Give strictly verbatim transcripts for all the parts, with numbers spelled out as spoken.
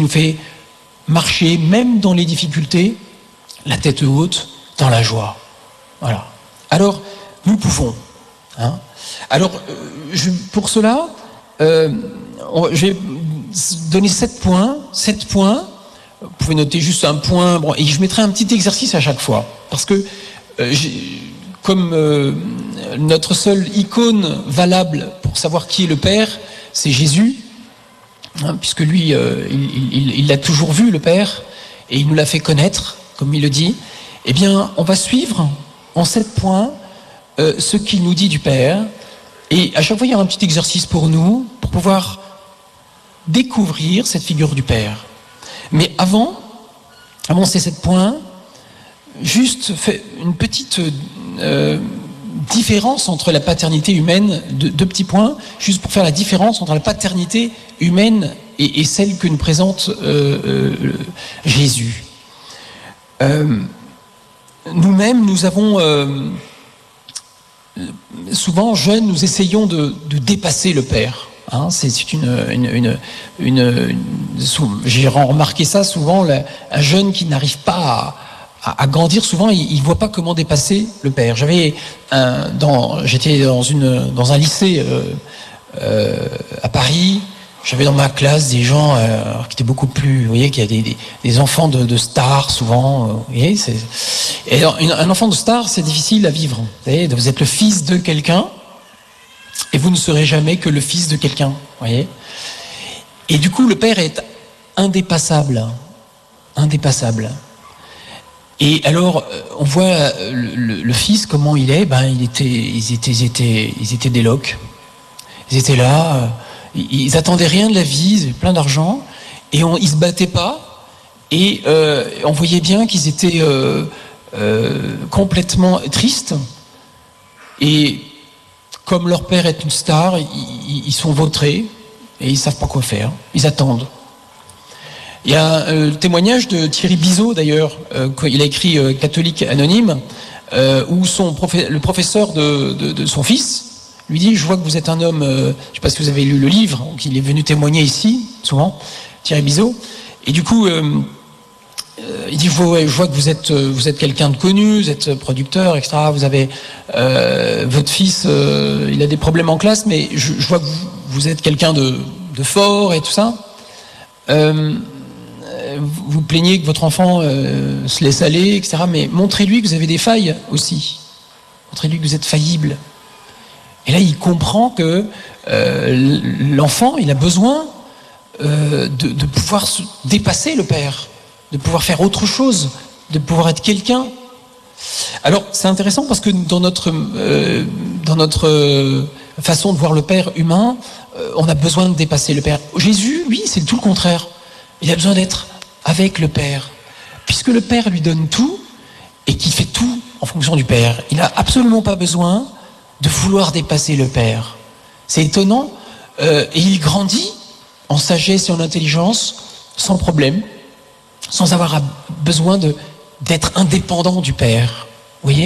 nous fait marcher, même dans les difficultés, la tête haute, dans la joie. Voilà. Alors, nous pouvons. Hein. Alors, euh, je, pour cela, euh, on, je vais donner sept points. Sept points. Vous pouvez noter juste un point. Bon, et je mettrai un petit exercice à chaque fois. Parce que, euh, comme euh, notre seule icône valable pour savoir qui est le Père, c'est Jésus, hein, puisque lui, euh, il, il, il l'a toujours vu, le Père, et il nous l'a fait connaître, comme il le dit. Eh bien, on va suivre en sept points euh, ce qu'il nous dit du Père. Et à chaque fois, il y a un petit exercice pour nous, pour pouvoir découvrir cette figure du Père. Mais avant, avant ces sept points, juste fait une petite euh, différence entre la paternité humaine, deux, deux petits points, juste pour faire la différence entre la paternité humaine et, et celle que nous présente euh, euh, Jésus. Euh, nous-mêmes, nous avons euh, souvent jeunes, nous essayons de, de dépasser le Père. Hein, c'est une, une, une, une, une j'ai remarqué ça souvent, là, un jeune qui n'arrive pas à, à, à grandir, souvent il ne voit pas comment dépasser le Père. J'avais un, dans, j'étais dans, une, dans un lycée euh, euh, à Paris. J'avais dans ma classe des gens euh, qui étaient beaucoup plus, vous voyez, qui avaient des, des, des enfants de, de stars souvent. Euh, vous voyez, c'est, et alors, une, un enfant de star, c'est difficile à vivre. Vous voyez, vous êtes le fils de quelqu'un et vous ne serez jamais que le fils de quelqu'un. Vous voyez. Et du coup, le Père est indépassable, indépassable. Et alors, on voit le, le, le Fils comment il est. Ben, il était, ils étaient, ils étaient, ils étaient des loques. Ils étaient là. Euh, Ils attendaient rien de la vie, ils avaient plein d'argent, et on, ils se battaient pas, et euh, on voyait bien qu'ils étaient euh, euh, complètement tristes, et comme leur père est une star, ils, ils sont vautrés, et ils savent pas quoi faire, ils attendent. Il y a euh, le témoignage de Thierry Bizot, d'ailleurs, euh, il a écrit euh, Catholique anonyme, euh, où son professeur, le professeur de, de, de son fils lui dit, je vois que vous êtes un homme, euh, je ne sais pas si vous avez lu le livre, qu'il est venu témoigner ici, souvent, Thierry Bizot, et du coup, euh, euh, il dit, je vois, je vois que vous êtes, vous êtes quelqu'un de connu, vous êtes producteur, et cetera, vous avez, euh, votre fils, euh, il a des problèmes en classe, mais je, je vois que vous, vous êtes quelqu'un de, de fort et tout ça. Euh, vous vous plaignez que votre enfant euh, se laisse aller, et cetera, mais montrez-lui que vous avez des failles aussi. Montrez-lui que vous êtes faillible. Et là, il comprend que euh, l'enfant, il a besoin euh, de, de pouvoir se dépasser le père, de pouvoir faire autre chose, de pouvoir être quelqu'un. Alors, c'est intéressant parce que dans notre, euh, dans notre façon de voir le père humain, euh, on a besoin de dépasser le père. Jésus, lui, c'est tout le contraire. Il a besoin d'être avec le père, puisque le père lui donne tout et qu'il fait tout en fonction du père. Il n'a absolument pas besoin de vouloir dépasser le Père. C'est étonnant, euh, et il grandit en sagesse et en intelligence, sans problème, sans avoir besoin de, d'être indépendant du Père. Vous voyez ?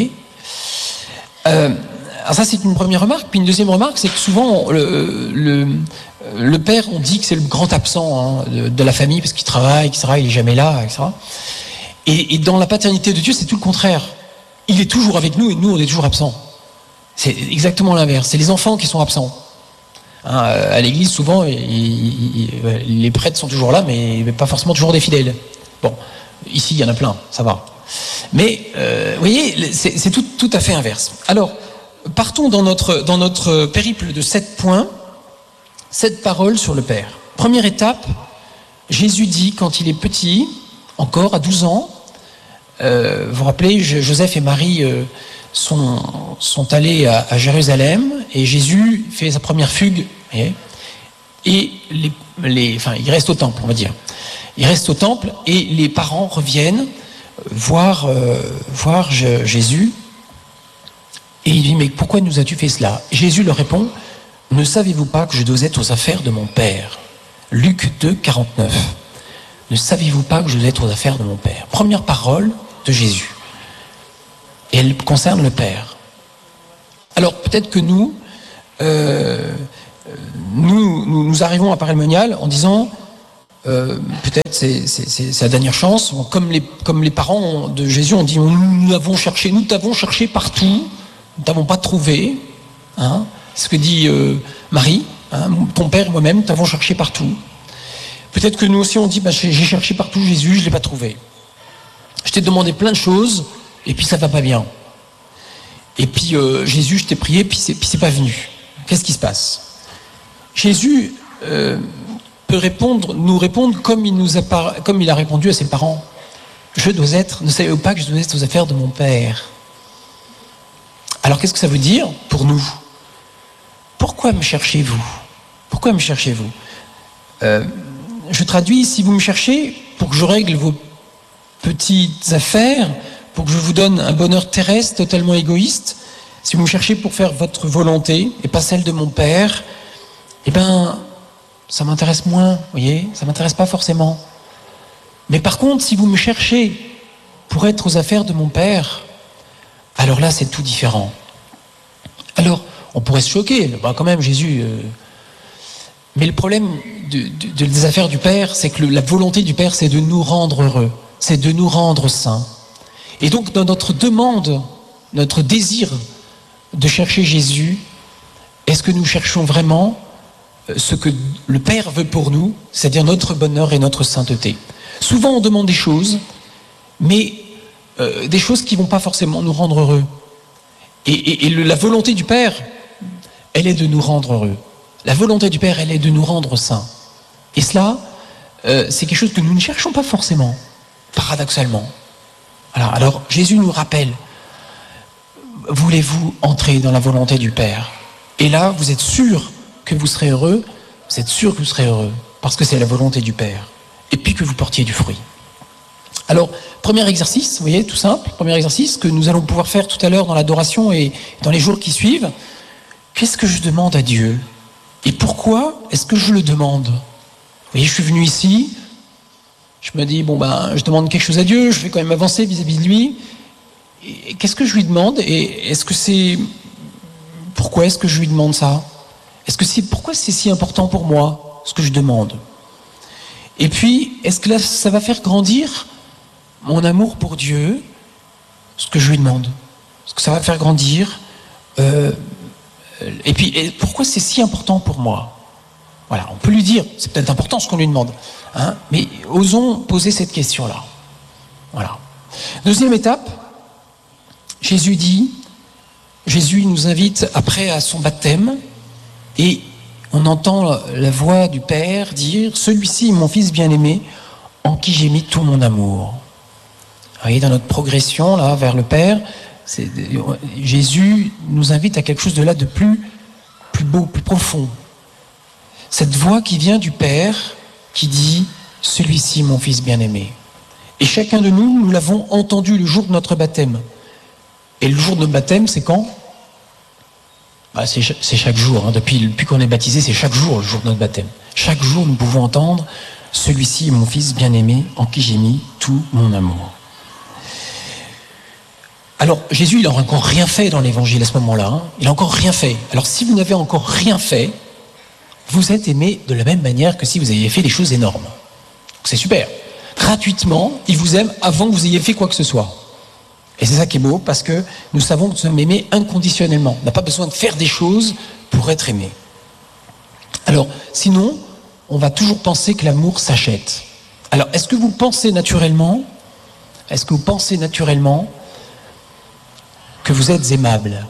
euh, Alors ça, c'est une première remarque. Puis une deuxième remarque, c'est que souvent, le, le, le Père, on dit que c'est le grand absent hein, de, de la famille, parce qu'il travaille, et cetera, il n'est jamais là, et cetera. Et, et dans la paternité de Dieu, c'est tout le contraire. Il est toujours avec nous, et nous, on est toujours absents. C'est exactement l'inverse. C'est les enfants qui sont absents. Hein, à l'église, souvent, il, il, il, les prêtres sont toujours là, mais pas forcément toujours des fidèles. Bon, ici, il y en a plein, ça va. Mais, euh, vous voyez, c'est, c'est tout, tout à fait inverse. Alors, partons dans notre, dans notre périple de sept points, sept paroles sur le Père. Première étape, Jésus dit, quand il est petit, encore à douze ans, euh, vous vous rappelez, Joseph et Marie... Euh, Sont, sont allés à, à Jérusalem et Jésus fait sa première fugue et, et les, les, enfin, il reste au temple, on va dire. Il reste au temple et les parents reviennent voir, euh, voir je, Jésus et il dit, mais pourquoi nous as-tu fait cela ? Jésus leur répond, ne savez-vous pas que je dois être aux affaires de mon Père ? Luc deux, quarante-neuf. Ne savez-vous pas que je dois être aux affaires de mon Père ? Première parole de Jésus. Et elle concerne le Père. Alors peut-être que nous, euh, nous, nous, nous arrivons à Paray-le-Monial en disant euh, peut-être c'est, c'est, c'est, c'est la dernière chance. Comme les, comme les parents de Jésus ont dit, nous, nous avons cherché, nous t'avons cherché partout, nous t'avons pas trouvé. Hein, c'est ce que dit euh, Marie, hein, ton père et moi-même, nous t'avons cherché partout. Peut-être que nous aussi on dit, bah, j'ai, j'ai cherché partout Jésus, je l'ai pas trouvé. Je t'ai demandé plein de choses, et puis ça va pas bien. Et puis euh, Jésus, je t'ai prié, puis c'est, puis c'est pas venu. Qu'est-ce qui se passe? Jésus euh, peut répondre, nous répondre comme il, nous a par... comme il a répondu à ses parents. Je dois être, ne savez-vous pas que je dois être aux affaires de mon Père? Alors qu'est-ce que ça veut dire pour nous? Pourquoi me cherchez-vous? Pourquoi me cherchez-vous? euh, Je traduis, si vous me cherchez pour que je règle vos petites affaires, pour que je vous donne un bonheur terrestre totalement égoïste, si vous me cherchez pour faire votre volonté et pas celle de mon Père, eh bien, ça m'intéresse moins, vous voyez, ça m'intéresse pas forcément. Mais par contre, si vous me cherchez pour être aux affaires de mon Père, alors là, c'est tout différent. Alors, on pourrait se choquer, bah, quand même, Jésus... Euh... Mais le problème de, de, de, des affaires du Père, c'est que le, la volonté du Père, c'est de nous rendre heureux, c'est de nous rendre saints. Et donc, dans notre demande, notre désir de chercher Jésus, est-ce que nous cherchons vraiment ce que le Père veut pour nous, c'est-à-dire notre bonheur et notre sainteté? Souvent on demande des choses, mais euh, des choses qui ne vont pas forcément nous rendre heureux. Et, et, et le, la volonté du Père, elle est de nous rendre heureux. La volonté du Père, elle est de nous rendre saints. Et cela, euh, c'est quelque chose que nous ne cherchons pas forcément, paradoxalement. Alors, alors Jésus nous rappelle, voulez-vous entrer dans la volonté du Père? Et là, vous êtes sûr que vous serez heureux, vous êtes sûr que vous serez heureux, parce que c'est la volonté du Père, et puis que vous portiez du fruit. Alors, premier exercice, vous voyez, tout simple, premier exercice que nous allons pouvoir faire tout à l'heure dans l'adoration et dans les jours qui suivent. Qu'est-ce que je demande à Dieu? Et pourquoi est-ce que je le demande? Vous voyez, je suis venu ici, je me dis, bon ben, je demande quelque chose à Dieu, je vais quand même avancer vis-à-vis de lui. Et qu'est-ce que je lui demande? Et est-ce que c'est... Pourquoi est-ce que je lui demande ça? Est-ce que c'est... Pourquoi c'est si important pour moi, ce que je demande? Et puis, est-ce que là, ça va faire grandir mon amour pour Dieu, ce que je lui demande? Est-ce que ça va faire grandir euh, Et puis, et pourquoi c'est si important pour moi? Voilà, on peut lui dire, c'est peut-être important ce qu'on lui demande, hein, mais osons poser cette question-là. Voilà. Deuxième étape, Jésus dit, Jésus nous invite après à son baptême, et on entend la voix du Père dire, celui-ci est mon Fils bien-aimé, en qui j'ai mis tout mon amour. Vous voyez, dans notre progression là vers le Père, c'est, Jésus nous invite à quelque chose de là de plus, plus beau, plus profond. Cette voix qui vient du Père, qui dit « Celui-ci, mon Fils bien-aimé ». Et chacun de nous, nous l'avons entendu le jour de notre baptême. Et le jour de notre baptême, c'est quand? Bah, c'est, c'est chaque jour. Hein. Depuis, depuis qu'on est baptisé, c'est chaque jour le jour de notre baptême. Chaque jour, nous pouvons entendre « Celui-ci est mon Fils bien-aimé, en qui j'ai mis tout mon amour ». Alors, Jésus, il n'a encore rien fait dans l'évangile à ce moment-là. Hein. Il n'a encore rien fait. Alors, si vous n'avez encore rien fait, vous êtes aimé de la même manière que si vous aviez fait des choses énormes. Donc, c'est super. Gratuitement, il vous aime avant que vous ayez fait quoi que ce soit. Et c'est ça qui est beau, parce que nous savons que nous sommes aimés inconditionnellement. On n'a pas besoin de faire des choses pour être aimé. Alors, sinon, on va toujours penser que l'amour s'achète. Alors, est-ce que vous pensez naturellement, est-ce que vous pensez naturellement que vous êtes aimable?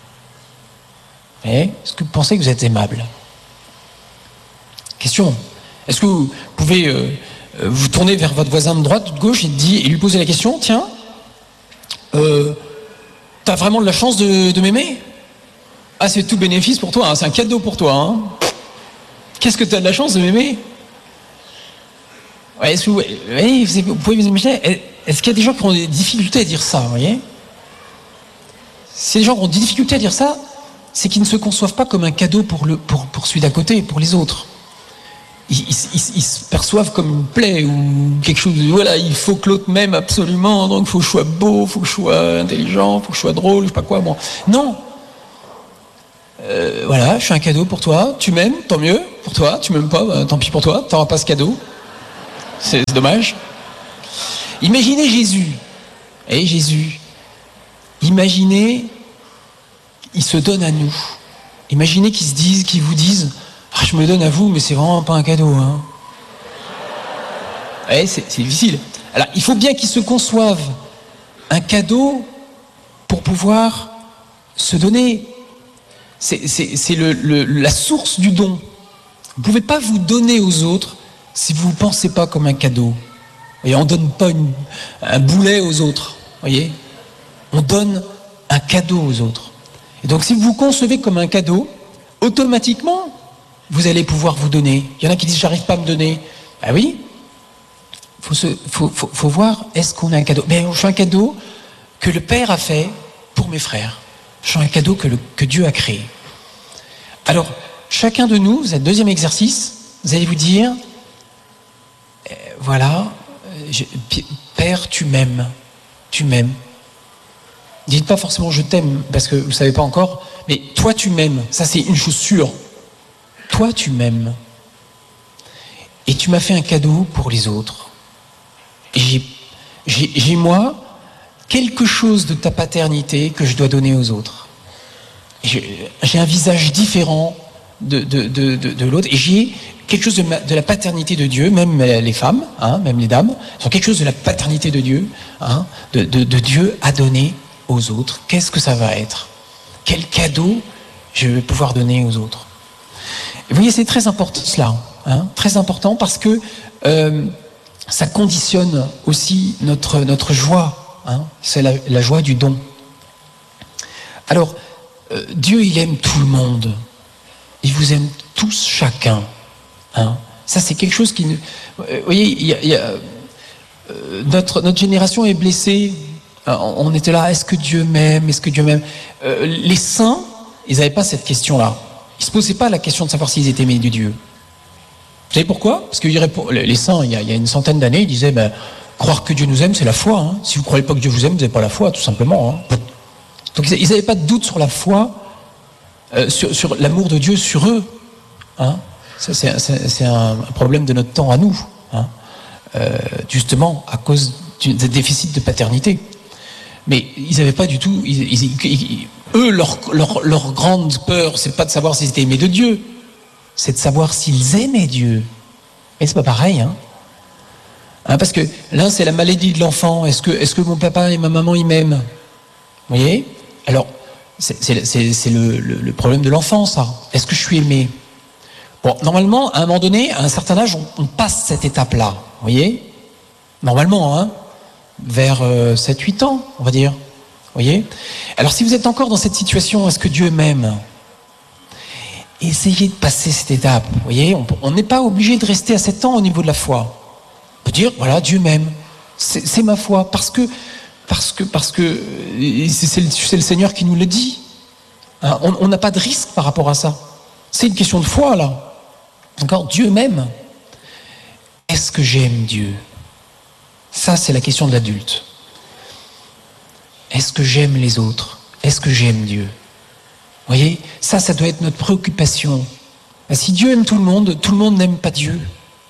Eh, est-ce que vous pensez que vous êtes aimable? Question. Est-ce que vous pouvez euh, vous tourner vers votre voisin de droite ou de gauche et, dire, et lui poser la question, tiens, euh, t'as vraiment de la chance de, de m'aimer? Ah, c'est tout bénéfice pour toi, hein, c'est un cadeau pour toi. Hein. Qu'est-ce que t'as de la chance de m'aimer? Ouais, est-ce que vous, ouais, vous pouvez vous imaginer, est-ce qu'il y a des gens qui ont des difficultés à dire ça, vous voyez? Si les gens ont des difficultés à dire ça, c'est qu'ils ne se conçoivent pas comme un cadeau pour, le, pour, pour celui d'à côté, pour les autres. Ils, ils, ils, ils se perçoivent comme une plaie ou quelque chose de, voilà, il faut que l'autre m'aime absolument, donc il faut que je sois beau, il faut que je sois intelligent, il faut que je sois drôle, je sais pas quoi. Bon. Non. Euh, voilà, je suis un cadeau pour toi, tu m'aimes, tant mieux pour toi, tu m'aimes pas, bah, tant pis pour toi, tu n'auras pas ce cadeau. c'est dommage. Imaginez Jésus. Eh Jésus, imaginez, il se donne à nous. Imaginez qu'ils se disent, qu'ils vous disent, ah, je me donne à vous, mais c'est vraiment pas un cadeau. Hein. Eh, c'est, c'est difficile. Alors, il faut bien qu'ils se conçoivent un cadeau pour pouvoir se donner. C'est, c'est, c'est le, le, la source du don. Vous ne pouvez pas vous donner aux autres si vous ne pensez pas comme un cadeau. Et on ne donne pas une, un boulet aux autres. Voyez, on donne un cadeau aux autres. Et donc, si vous vous concevez comme un cadeau, automatiquement, vous allez pouvoir vous donner. Il y en a qui disent, j'arrive pas à me donner. Ah oui, il faut, faut, faut, faut voir, est-ce qu'on a un cadeau? Mais je suis un cadeau que le Père a fait pour mes frères. Je suis un cadeau que, le, que Dieu a créé. Alors, chacun de nous, c'est le deuxième exercice, vous allez vous dire, euh, voilà, je, Père, tu m'aimes. Tu m'aimes. Dites pas forcément je t'aime, parce que vous ne savez pas encore, mais toi tu m'aimes, ça c'est une chose sûre. Toi tu m'aimes. Et tu m'as fait un cadeau pour les autres. Et j'ai, j'ai, j'ai moi quelque chose de ta paternité que je dois donner aux autres. Et j'ai, j'ai un visage différent de, de, de, de, de l'autre, et j'ai quelque chose de, ma, de la paternité de Dieu, même les femmes, hein, même les dames, sont quelque chose de la paternité de Dieu, hein, de, de, de Dieu à donner aux autres. Qu'est-ce que ça va être? Quel cadeau je vais pouvoir donner aux autres? Et vous voyez, c'est très important cela, hein, très important parce que euh, ça conditionne aussi notre, notre joie, hein, c'est la, la joie du don. Alors, euh, Dieu, il aime tout le monde. Il vous aime tous, chacun. Hein. Ça, c'est quelque chose qui... Vous voyez, il y a, il y a, euh, notre, notre génération est blessée. On était là, est-ce que Dieu m'aime? Est-ce que Dieu m'aime? euh, Les saints, ils n'avaient pas cette question-là. Ils ne se posaient pas la question de savoir s'ils étaient aimés de Dieu. Vous savez pourquoi? Parce que les saints, il y a, il y a une centaine d'années, ils disaient, ben, croire que Dieu nous aime, c'est la foi. Hein. Si vous ne croyez pas que Dieu vous aime, vous n'avez pas la foi, tout simplement. Hein. Donc ils n'avaient pas de doute sur la foi, euh, sur, sur l'amour de Dieu sur eux. Hein. Ça, c'est, c'est, c'est un problème de notre temps à nous, hein. euh, justement à cause du déficit de paternité. Mais ils n'avaient pas du tout... Ils, ils, ils, eux, leur, leur, leur grande peur, c'est pas de savoir s'ils étaient aimés de Dieu, c'est de savoir s'ils aimaient Dieu. Et c'est pas pareil, hein, hein parce que là, c'est la maladie de l'enfant. Est-ce que, est-ce que mon papa et ma maman, ils m'aiment? Vous voyez? Alors, c'est, c'est, c'est, c'est le, le, le problème de l'enfant, ça. Est-ce que je suis aimé? Bon, normalement, à un moment donné, à un certain âge, on, on passe cette étape-là. Vous voyez? Normalement, hein, vers euh, sept huit ans, on va dire. Vous voyez? Alors, si vous êtes encore dans cette situation, est-ce que Dieu m'aime? Essayez de passer cette étape. Vous voyez? On n'est pas obligé de rester à sept ans au niveau de la foi. On peut dire, voilà, Dieu m'aime. C'est, c'est ma foi. Parce que, parce que, parce que c'est, c'est, le, c'est le Seigneur qui nous le dit. Hein, on n'a pas de risque par rapport à ça. C'est une question de foi, là. Encore, Dieu m'aime. Est-ce que j'aime Dieu? Ça, c'est la question de l'adulte. Est-ce que j'aime les autres? Est-ce que j'aime Dieu? Vous voyez, ça, ça doit être notre préoccupation. Si Dieu aime tout le monde, tout le monde n'aime pas Dieu.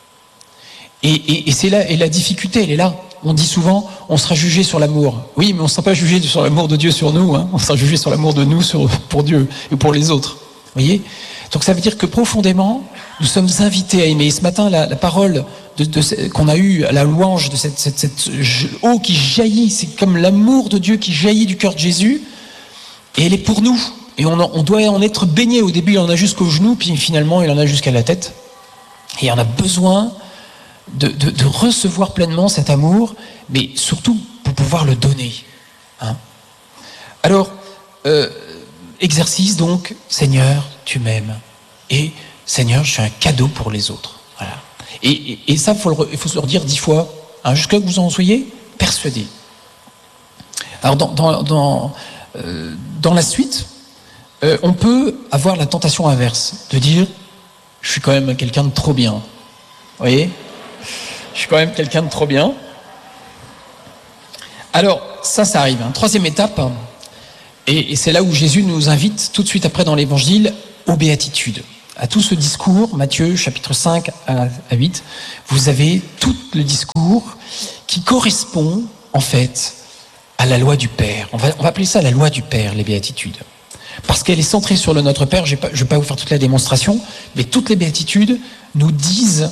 Et, et, et c'est là, et la difficulté, elle est là. On dit souvent, on sera jugé sur l'amour. Oui, mais on ne sera pas jugé sur l'amour de Dieu sur nous, hein. On sera jugé sur l'amour de nous sur, pour Dieu et pour les autres. Vous voyez? Donc ça veut dire que profondément, nous sommes invités à aimer. Et ce matin, la, la parole de, de, qu'on a eue, la louange de cette, cette, cette eau qui jaillit, c'est comme l'amour de Dieu qui jaillit du cœur de Jésus, et elle est pour nous. Et on, en, on doit en être baigné. Au début, il en a jusqu'aux genoux, puis finalement, il en a jusqu'à la tête. Et on a besoin de, de, de recevoir pleinement cet amour, mais surtout pour pouvoir le donner. Hein. Alors, euh, exercice donc, Seigneur, tu m'aimes. Et Seigneur, je suis un cadeau pour les autres. Voilà. Et, et, et ça, faut le, il faut se le redire dix fois, hein, jusqu'à ce que vous en soyez persuadés. Alors, dans, dans, dans, euh, dans la suite, euh, on peut avoir la tentation inverse, de dire, je suis quand même quelqu'un de trop bien. Vous voyez? Je suis quand même quelqu'un de trop bien. Alors, ça, ça arrive. Hein. Troisième étape, et, et c'est là où Jésus nous invite tout de suite après dans l'évangile aux béatitudes. à tout ce discours, Matthieu chapitre cinq à huit, vous avez tout le discours qui correspond en fait à la loi du Père. On va, on va appeler ça la loi du Père, les béatitudes. Parce qu'elle est centrée sur le Notre Père. Je ne vais pas vous faire toute la démonstration, mais toutes les béatitudes nous disent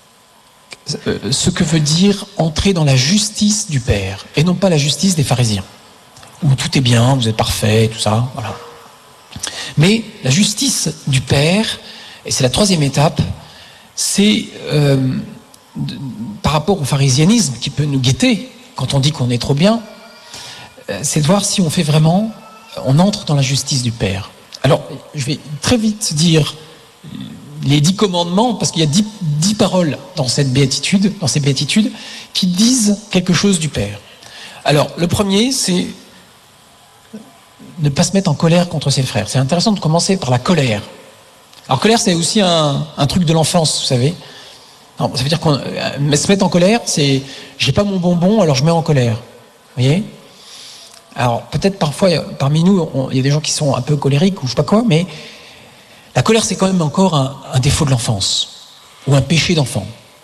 ce que veut dire entrer dans la justice du Père, et non pas la justice des pharisiens, où tout est bien, vous êtes parfait, tout ça, voilà. Mais la justice du Père, et c'est la troisième étape, c'est euh, de, par rapport au pharisianisme qui peut nous guetter quand on dit qu'on est trop bien, euh, c'est de voir si on fait vraiment, on entre dans la justice du Père. Alors, je vais très vite dire les dix commandements, parce qu'il y a dix, dix paroles dans cette béatitude, dans ces béatitudes, qui disent quelque chose du Père. Alors, le premier, c'est ne pas se mettre en colère contre ses frères. C'est intéressant de commencer par la colère. Alors, colère, c'est aussi un, un truc de l'enfance, vous savez. Non, ça veut dire qu'on euh, se mettre en colère, c'est j'ai pas mon bonbon, alors je mets en colère. Vous voyez ? Alors, peut-être parfois, parmi nous, on, il y a des gens qui sont un peu colériques ou je sais pas quoi, mais la colère, c'est quand même encore un, un défaut de l'enfance ou un péché d'enfant.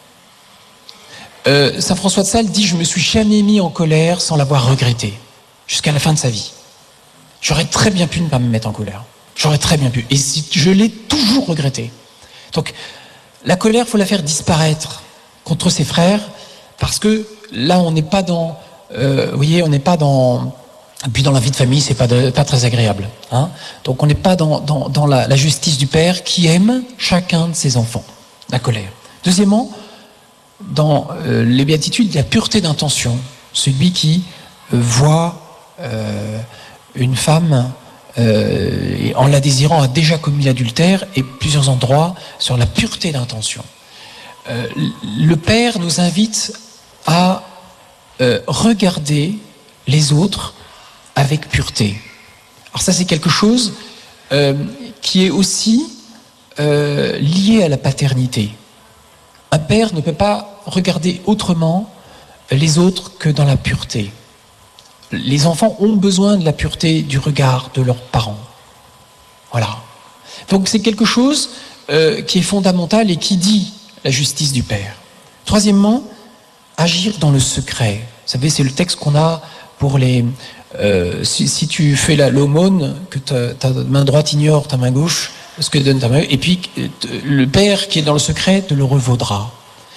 Euh, Saint François de Sales dit « Je me suis jamais mis en colère sans l'avoir regretté, jusqu'à la fin de sa vie. J'aurais très bien pu ne pas me mettre en colère. J'aurais très bien pu. Et si, je l'ai toujours regretté. » Donc, la colère, il faut la faire disparaître contre ses frères, parce que là, on n'est pas dans... Euh, vous voyez, on n'est pas dans... Et puis dans la vie de famille, c'est pas, de, pas très agréable. Hein. Donc on n'est pas dans, dans, dans la, la justice du Père qui aime chacun de ses enfants. La colère. Deuxièmement, dans euh, les béatitudes, il y a pureté d'intention. Celui qui euh, voit euh, une femme euh, et en la désirant a déjà commis l'adultère, et plusieurs endroits sur la pureté d'intention. Euh, le Père nous invite à euh, regarder les autres avec pureté. Alors ça, c'est quelque chose euh, qui est aussi euh, lié à la paternité. Un père ne peut pas regarder autrement les autres que dans la pureté. Les enfants ont besoin de la pureté du regard de leurs parents. Voilà. Donc c'est quelque chose euh, qui est fondamental et qui dit la justice du Père. Troisièmement, agir dans le secret. Vous savez, c'est le texte qu'on a pour les... Euh, si, si tu fais la, l'aumône, que ta, ta main droite ignore ta main gauche, ce que donne ta main, et puis le Père qui est dans le secret te le revaudra.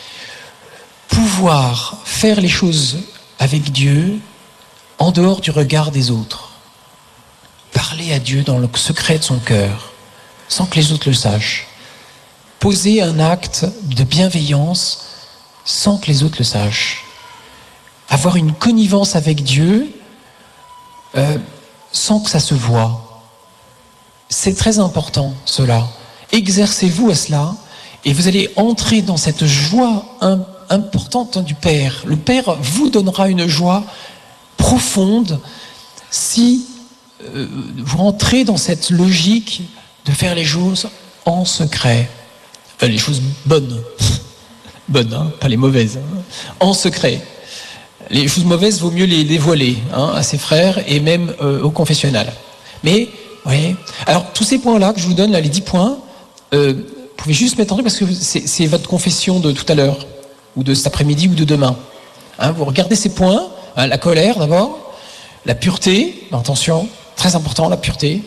Pouvoir faire les choses avec Dieu en dehors du regard des autres. Parler à Dieu dans le secret de son cœur, sans que les autres le sachent. Poser un acte de bienveillance sans que les autres le sachent. Avoir une connivence avec Dieu Euh, sans que ça se voie. C'est très important, cela. Exercez-vous à cela, et vous allez entrer dans cette joie im- importante du Père. Le Père vous donnera une joie profonde si euh, vous rentrez dans cette logique de faire les choses en secret. Enfin, les choses bonnes. Bonnes, hein, pas les mauvaises. Hein. En secret. Les choses mauvaises, vaut mieux les dévoiler hein, à ses frères et même euh, au confessionnal. Mais, vous voyez, alors tous ces points-là que je vous donne, là, les dix points, euh, vous pouvez juste mettre en truc parce que c'est, c'est votre confession de tout à l'heure, ou de cet après-midi, ou de demain. Hein, vous regardez ces points, hein, la colère d'abord, la pureté, l'intention, très important, la pureté.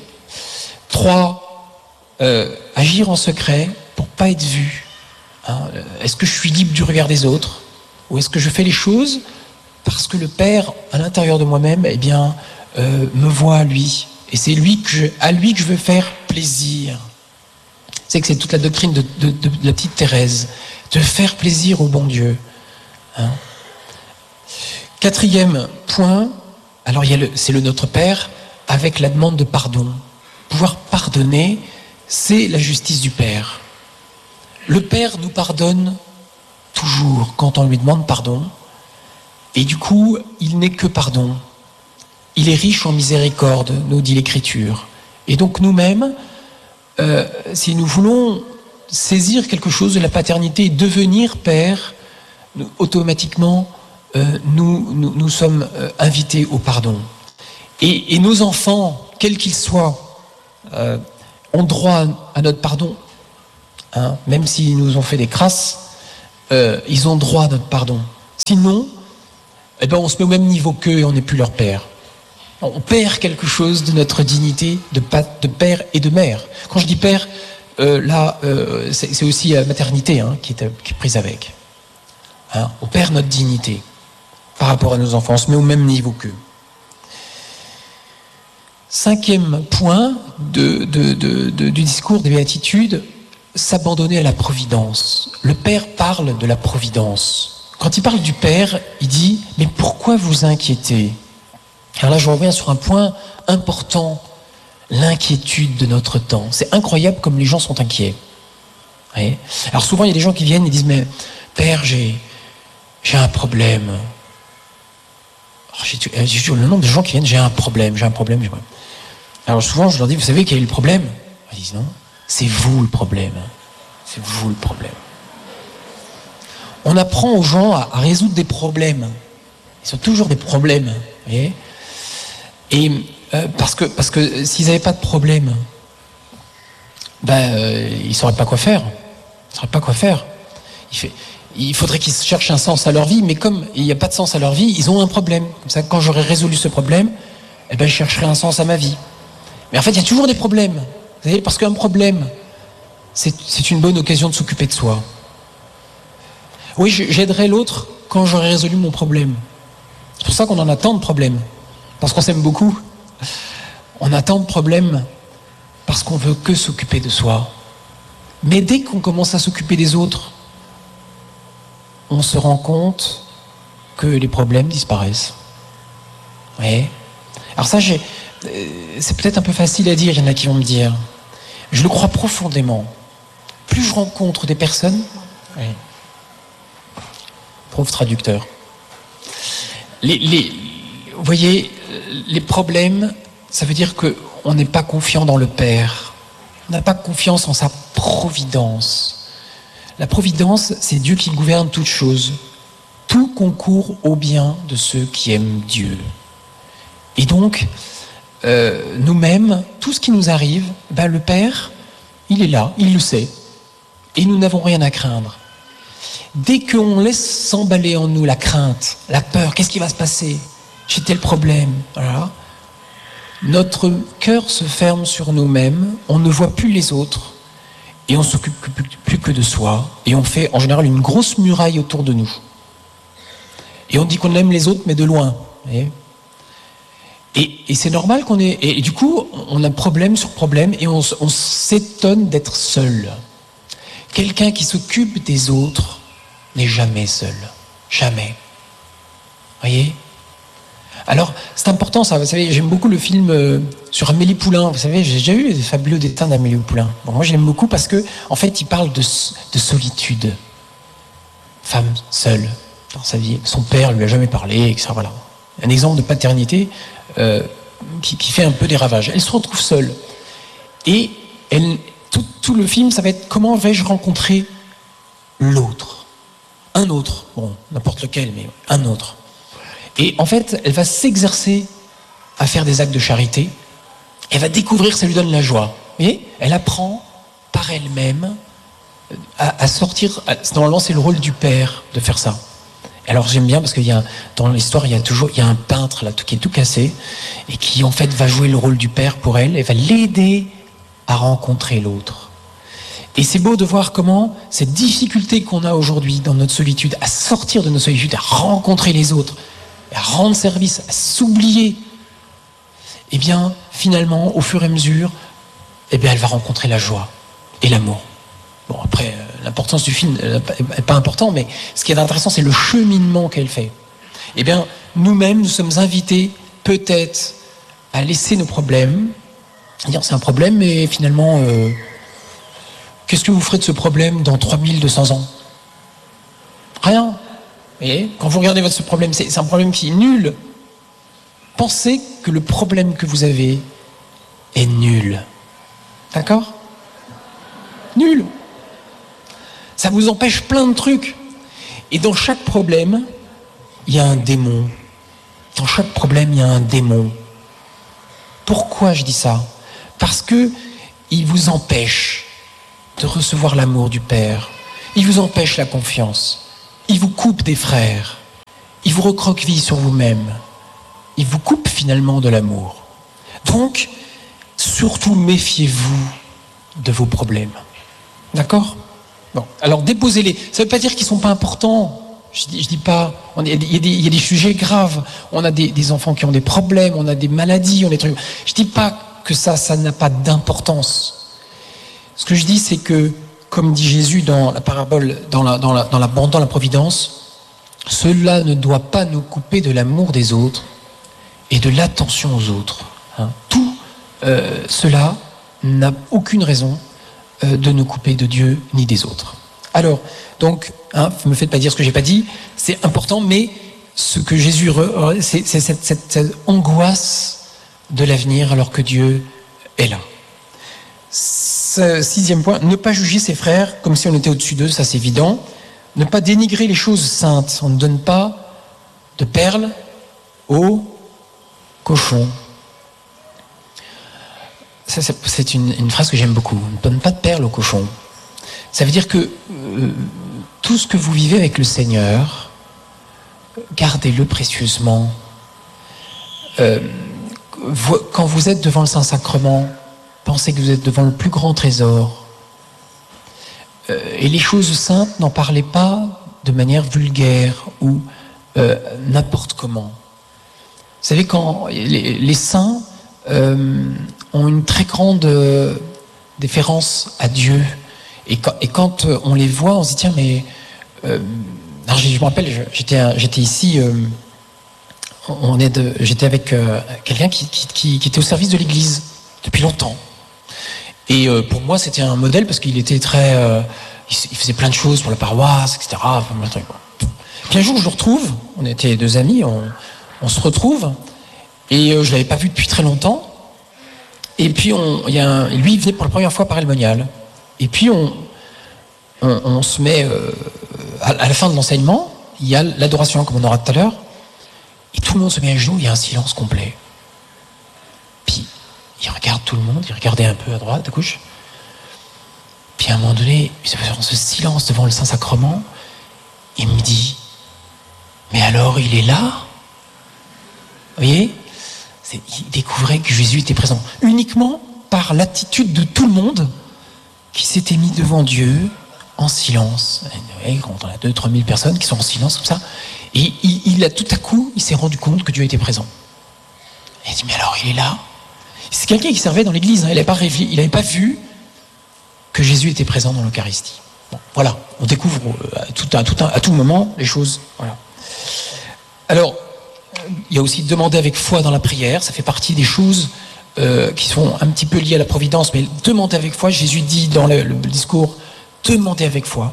Trois, euh, agir en secret pour pas être vu. Hein, est-ce que je suis libre du regard des autres, ou est-ce que je fais les choses parce que le Père, à l'intérieur de moi-même, eh bien, euh, me voit à lui. Et c'est lui que je, à lui que je veux faire plaisir. C'est que c'est toute la doctrine de, de, de, de la petite Thérèse. De faire plaisir au bon Dieu. Hein. Quatrième point, alors il y a le, c'est le Notre Père, avec la demande de pardon. Pouvoir pardonner, c'est la justice du Père. Le Père nous pardonne toujours quand on lui demande pardon. Et du coup, il n'est que pardon. Il est riche en miséricorde, nous dit l'Écriture. Et donc nous-mêmes, euh, si nous voulons saisir quelque chose de la paternité et devenir père, nous, automatiquement, euh, nous, nous, nous sommes euh, invités au pardon. Et, et nos enfants, quels qu'ils soient, euh, ont droit à notre pardon Hein, même s'ils nous ont fait des crasses, euh, ils ont droit à notre pardon. Sinon, eh ben, on se met au même niveau qu'eux et on n'est plus leur père. On perd quelque chose de notre dignité de, pa- de père et de mère. Quand je dis père, euh, là, euh, c'est, c'est aussi la maternité hein, qui, est, qui est prise avec. Hein, on perd notre dignité par rapport à nos enfants, on se met au même niveau qu'eux. Cinquième point de, de, de, de, du discours des béatitudes, s'abandonner à la providence. Le Père parle de la providence. Quand il parle du Père, il dit « Mais pourquoi vous inquiétez ?» Alors là, je reviens sur un point important, l'inquiétude de notre temps. C'est incroyable comme les gens sont inquiets. Oui. Alors souvent, il y a des gens qui viennent et disent « Mais Père, j'ai, j'ai un problème. » Alors, j'ai, j'ai le nombre de gens qui viennent « J'ai un problème, j'ai un problème. » Alors souvent, je leur dis « Vous savez quel est le problème ?» Ils disent « Non, c'est vous le problème. C'est vous le problème. » On apprend aux gens à, à résoudre des problèmes. Ils sont toujours des problèmes. Vous voyez ? Et euh, parce que, parce que s'ils n'avaient pas de problème, ben, euh, ils ne sauraient pas quoi faire. Ils ne sauraient pas quoi faire. Il, fait, il faudrait qu'ils cherchent un sens à leur vie, mais comme il n'y a pas de sens à leur vie, ils ont un problème. Comme ça, quand j'aurai résolu ce problème, eh ben, je chercherai un sens à ma vie. Mais en fait, il y a toujours des problèmes. Vous savez, parce qu'un problème, c'est, c'est une bonne occasion de s'occuper de soi. Oui, j'aiderai l'autre quand j'aurai résolu mon problème. C'est pour ça qu'on en a tant de problèmes. Parce qu'on s'aime beaucoup. On a tant de problèmes parce qu'on veut que s'occuper de soi. Mais dès qu'on commence à s'occuper des autres, on se rend compte que les problèmes disparaissent. Oui. Alors ça, j'ai, euh, c'est peut-être un peu facile à dire, il y en a qui vont me dire. Je le crois profondément. Plus je rencontre des personnes... Oui. Pauvre traducteur. Les, les, vous voyez, les problèmes, ça veut dire qu'on n'est pas confiant dans le Père. On n'a pas confiance en sa providence. La providence, c'est Dieu qui gouverne toutes choses. Tout concourt au bien de ceux qui aiment Dieu. Et donc, euh, nous-mêmes, tout ce qui nous arrive, ben le Père, il est là, il le sait. Et nous n'avons rien à craindre. Dès qu'on laisse s'emballer en nous la crainte, la peur, qu'est-ce qui va se passer ? J'ai tel problème. Voilà. Notre cœur se ferme sur nous-mêmes, on ne voit plus les autres et on ne s'occupe plus que de soi et on fait en général une grosse muraille autour de nous. Et on dit qu'on aime les autres mais de loin. Et, et c'est normal qu'on ait... Et du coup, on a problème sur problème et on, on s'étonne d'être seul. Quelqu'un qui s'occupe des autres n'est jamais seul. Jamais. Voyez ? Alors, c'est important ça. Vous savez, j'aime beaucoup le film euh, sur Amélie Poulain. Vous savez, j'ai déjà eu des fabuleux destins d'Amélie Poulain. Bon, moi, je l'aime beaucoup parce que, en fait, il parle de, de solitude. Femme seule dans sa vie. Son père lui a jamais parlé, et cetera. Voilà. Un exemple de paternité euh, qui, qui fait un peu des ravages. Elle se retrouve seule. Et elle, tout, tout le film, ça va être comment vais-je rencontrer l'autre ? Un autre, bon, n'importe lequel, mais un autre. Et en fait, elle va s'exercer à faire des actes de charité. Elle va découvrir, ça lui donne la joie. Et elle apprend par elle-même à, à sortir. À, normalement, c'est le rôle du père de faire ça. Alors j'aime bien parce qu'il y a dans l'histoire, il y a toujours, il y a un peintre là qui est tout cassé et qui en fait va jouer le rôle du père pour elle et va l'aider à rencontrer l'autre. Et c'est beau de voir comment cette difficulté qu'on a aujourd'hui dans notre solitude, à sortir de notre solitude, à rencontrer les autres, à rendre service, à s'oublier, eh bien, finalement, au fur et à mesure, eh bien, elle va rencontrer la joie et l'amour. Bon, après, euh, l'importance du film n'est pas important, mais ce qui est intéressant, c'est le cheminement qu'elle fait. Eh bien, nous-mêmes, nous sommes invités, peut-être, à laisser nos problèmes, à dire c'est un problème, mais finalement... Euh, Qu'est-ce que vous ferez de ce problème dans trois mille deux cents ans ? Rien. Vous voyez ? Quand vous regardez votre problème, c'est, c'est un problème qui est nul. Pensez que le problème que vous avez est nul. D'accord ? Nul. Ça vous empêche plein de trucs. Et dans chaque problème, il y a un démon. Dans chaque problème, il y a un démon. Pourquoi je dis ça ? Parce que il vous empêche de recevoir l'amour du Père. Il vous empêche la confiance. Il vous coupe des frères. Il vous recroqueville sur vous-même. Il vous coupe finalement de l'amour. Donc, surtout méfiez-vous de vos problèmes. D'accord ? Bon, alors déposez-les. Ça ne veut pas dire qu'ils ne sont pas importants. Je dis, je dis pas. Il y, y, y a des sujets graves. On a des, des enfants qui ont des problèmes, on a des maladies, on a des trucs. Je dis pas que ça, ça n'a pas d'importance. Ce que je dis, c'est que, comme dit Jésus dans la parabole, dans la, dans la, dans la, dans la Providence, cela ne doit pas nous couper de l'amour des autres et de l'attention aux autres. Hein. Tout euh, cela n'a aucune raison euh, de nous couper de Dieu ni des autres. Alors, donc, hein, ne me faites pas dire ce que j'ai pas dit, c'est important, mais ce que Jésus, re, c'est, c'est cette, cette, cette angoisse de l'avenir alors que Dieu est là. Ce sixième point, ne pas juger ses frères comme si on était au-dessus d'eux, ça c'est évident. Ne pas dénigrer les choses saintes. On ne donne pas de perles aux cochons. Ça, c'est, c'est une, une phrase que j'aime beaucoup. On ne donne pas de perles aux cochons. Ça veut dire que euh, tout ce que vous vivez avec le Seigneur, gardez-le précieusement. Euh, vous, quand vous êtes devant le Saint-Sacrement, pensez que vous êtes devant le plus grand trésor. Euh, et les choses saintes, n'en parlez pas de manière vulgaire ou euh, n'importe comment. Vous savez, quand les, les saints euh, ont une très grande euh, déférence à Dieu, et quand, et quand on les voit, on se dit tiens, mais euh, alors je, je me rappelle, j'étais, j'étais ici, euh, on est de, j'étais avec euh, quelqu'un qui, qui, qui, qui était au service de l'Église depuis longtemps. Et euh, pour moi, c'était un modèle parce qu'il était très, euh, il, il faisait plein de choses pour la paroisse, et cetera. Enfin, puis un jour, je le retrouve. On était deux amis, on, on se retrouve, et euh, je l'avais pas vu depuis très longtemps. Et puis, on, il y a un, lui, il venait pour la première fois par le Monial. Et puis, on, on, on se met euh, à, à la fin de l'enseignement, il y a l'adoration, comme on aura tout à l'heure, et tout le monde se met à genoux. Il y a un silence complet. Puis il regarde tout le monde, il regardait un peu à droite, à gauche. Puis à un moment donné, dans ce silence devant le Saint-Sacrement, il me dit « Mais alors, il est là ?» Vous voyez ? C'est, il découvrait que Jésus était présent. Uniquement par l'attitude de tout le monde qui s'était mis devant Dieu en silence. Et quand on a deux, trois mille personnes qui sont en silence comme ça, et il, il a tout à coup, il s'est rendu compte que Dieu était présent. Et il dit « Mais alors, il est là ?» C'est quelqu'un qui servait dans l'église, hein. Il n'avait pas rêvé, il n'avait pas vu que Jésus était présent dans l'Eucharistie. Bon, voilà, on découvre à tout, à, tout, à tout moment les choses. Voilà. Alors, il y a aussi demander avec foi dans la prière, ça fait partie des choses euh, qui sont un petit peu liées à la providence, mais demander avec foi, Jésus dit dans le, le discours, demander avec foi.